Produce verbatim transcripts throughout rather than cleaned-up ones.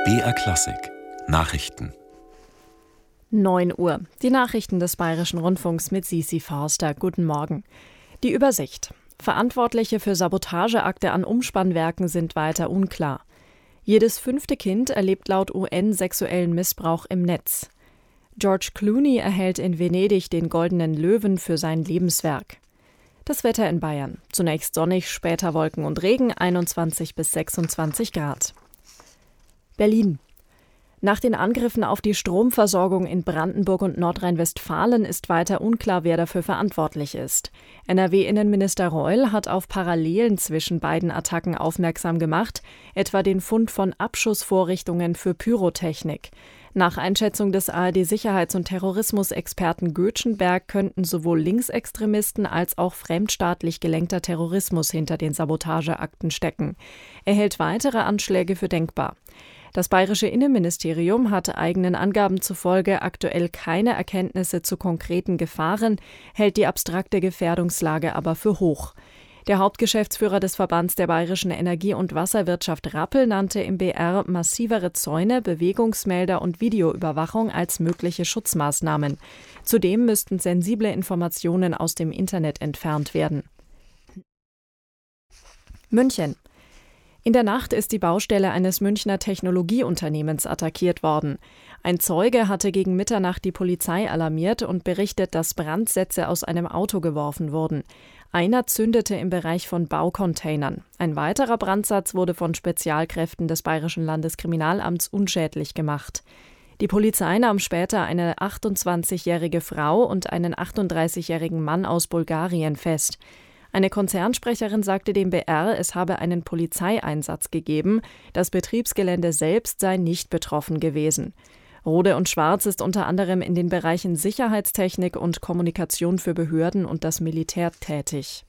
B R Klassik Nachrichten. neun Uhr. Die Nachrichten des Bayerischen Rundfunks mit Sisi Forster. Guten Morgen. Die Übersicht. Verantwortliche für Sabotageakte an Umspannwerken sind weiter unklar. Jedes fünfte Kind erlebt laut U N sexuellen Missbrauch im Netz. George Clooney erhält in Venedig den Goldenen Löwen für sein Lebenswerk. Das Wetter in Bayern. Zunächst sonnig, später Wolken und Regen, einundzwanzig bis sechsundzwanzig Grad. Berlin. Nach den Angriffen auf die Stromversorgung in Brandenburg und Nordrhein-Westfalen ist weiter unklar, wer dafür verantwortlich ist. N R W-Innenminister Reul hat auf Parallelen zwischen beiden Attacken aufmerksam gemacht, etwa den Fund von Abschussvorrichtungen für Pyrotechnik. Nach Einschätzung des A R D-Sicherheits- und Terrorismusexperten Götschenberg könnten sowohl Linksextremisten als auch fremdstaatlich gelenkter Terrorismus hinter den Sabotageakten stecken. Er hält weitere Anschläge für denkbar. Das bayerische Innenministerium hatte eigenen Angaben zufolge aktuell keine Erkenntnisse zu konkreten Gefahren, hält die abstrakte Gefährdungslage aber für hoch. Der Hauptgeschäftsführer des Verbands der bayerischen Energie- und Wasserwirtschaft Rappel nannte im B R massivere Zäune, Bewegungsmelder und Videoüberwachung als mögliche Schutzmaßnahmen. Zudem müssten sensible Informationen aus dem Internet entfernt werden. München. In der Nacht ist die Baustelle eines Münchner Technologieunternehmens attackiert worden. Ein Zeuge hatte gegen Mitternacht die Polizei alarmiert und berichtet, dass Brandsätze aus einem Auto geworfen wurden. Einer zündete im Bereich von Baucontainern. Ein weiterer Brandsatz wurde von Spezialkräften des Bayerischen Landeskriminalamts unschädlich gemacht. Die Polizei nahm später eine achtundzwanzigjährige Frau und einen achtunddreißigjährigen Mann aus Bulgarien fest. Eine Konzernsprecherin sagte dem B R, es habe einen Polizeieinsatz gegeben, das Betriebsgelände selbst sei nicht betroffen gewesen. Rode und Schwarz ist unter anderem in den Bereichen Sicherheitstechnik und Kommunikation für Behörden und das Militär tätig.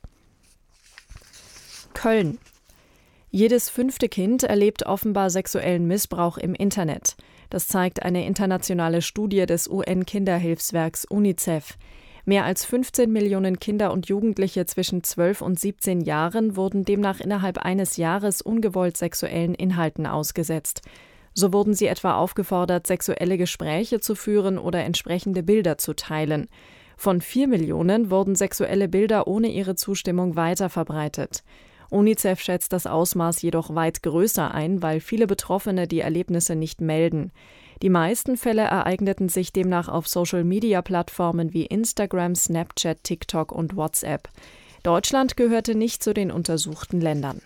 Köln. Jedes fünfte Kind erlebt offenbar sexuellen Missbrauch im Internet. Das zeigt eine internationale Studie des U N-Kinderhilfswerks UNICEF. Mehr als fünfzehn Millionen Kinder und Jugendliche zwischen zwölf und siebzehn Jahren wurden demnach innerhalb eines Jahres ungewollt sexuellen Inhalten ausgesetzt. So wurden sie etwa aufgefordert, sexuelle Gespräche zu führen oder entsprechende Bilder zu teilen. Von vier Millionen wurden sexuelle Bilder ohne ihre Zustimmung weiterverbreitet. UNICEF schätzt das Ausmaß jedoch weit größer ein, weil viele Betroffene die Erlebnisse nicht melden. Die meisten Fälle ereigneten sich demnach auf Social-Media-Plattformen wie Instagram, Snapchat, TikTok und WhatsApp. Deutschland gehörte nicht zu den untersuchten Ländern.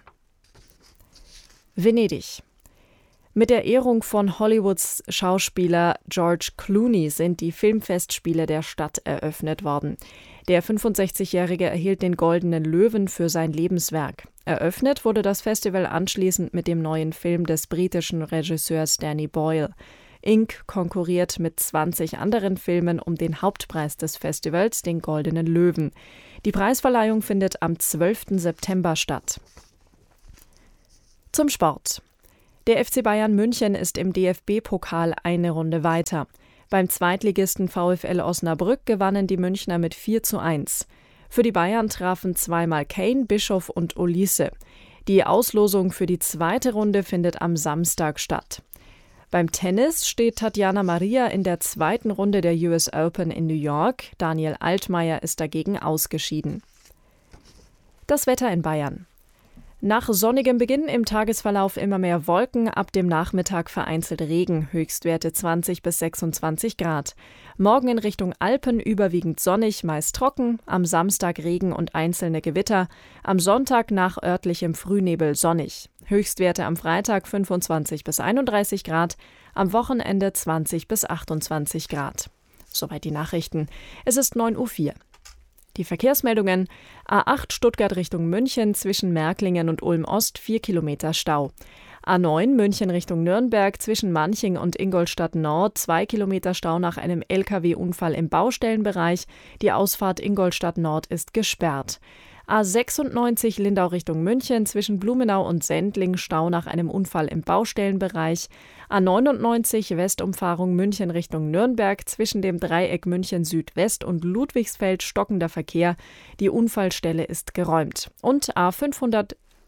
Venedig. Mit der Ehrung von Hollywoods Schauspieler George Clooney sind die Filmfestspiele der Stadt eröffnet worden. Der fünfundsechzigjährige erhielt den Goldenen Löwen für sein Lebenswerk. Eröffnet wurde das Festival anschließend mit dem neuen Film des britischen Regisseurs Danny Boyle. Inc konkurriert mit zwanzig anderen Filmen um den Hauptpreis des Festivals, den Goldenen Löwen. Die Preisverleihung findet am zwölften September statt. Zum Sport. Der F C Bayern München ist im D F B-Pokal eine Runde weiter. Beim Zweitligisten VfL Osnabrück gewannen die Münchner mit vier zu eins. Für die Bayern trafen zweimal Kane, Bischof und Olise. Die Auslosung für die zweite Runde findet am Samstag statt. Beim Tennis steht Tatjana Maria in der zweiten Runde der U S Open in New York. Daniel Altmaier ist dagegen ausgeschieden. Das Wetter in Bayern. Nach sonnigem Beginn im Tagesverlauf immer mehr Wolken, ab dem Nachmittag vereinzelt Regen, Höchstwerte zwanzig bis sechsundzwanzig Grad. Morgen in Richtung Alpen überwiegend sonnig, meist trocken, am Samstag Regen und einzelne Gewitter, am Sonntag nach örtlichem Frühnebel sonnig. Höchstwerte am Freitag fünfundzwanzig bis einunddreißig Grad, am Wochenende zwanzig bis achtundzwanzig Grad. Soweit die Nachrichten. Es ist neun Uhr vier. Die Verkehrsmeldungen: A acht Stuttgart Richtung München zwischen Märklingen und Ulm-Ost vier Kilometer Stau. A neun München Richtung Nürnberg zwischen Manching und Ingolstadt Nord zwei Kilometer Stau nach einem L K W-Unfall im Baustellenbereich. Die Ausfahrt Ingolstadt Nord ist gesperrt. A sechsundneunzig Lindau Richtung München zwischen Blumenau und Sendling Stau nach einem Unfall im Baustellenbereich. A neunundneunzig Westumfahrung München Richtung Nürnberg zwischen dem Dreieck München Südwest und Ludwigsfeld stockender Verkehr. Die Unfallstelle ist geräumt. Und A fünfhundert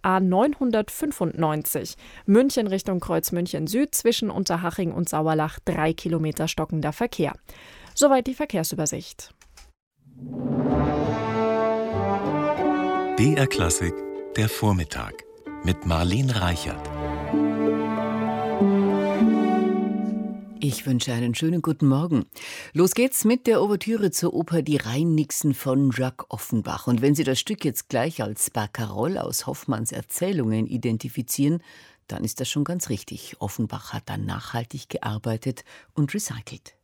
A neunhundertfünfundneunzig, München Richtung Kreuz München Süd, zwischen Unterhaching und Sauerlach drei Kilometer stockender Verkehr. Soweit die Verkehrsübersicht. B R Klassik, der Vormittag mit Marlene Reichert. Ich wünsche einen schönen guten Morgen. Los geht's mit der Ouvertüre zur Oper Die Rheinnixen von Jacques Offenbach. Und wenn Sie das Stück jetzt gleich als Barcarolle aus Hoffmanns Erzählungen identifizieren, dann ist das schon ganz richtig. Offenbach hat dann nachhaltig gearbeitet und recycelt.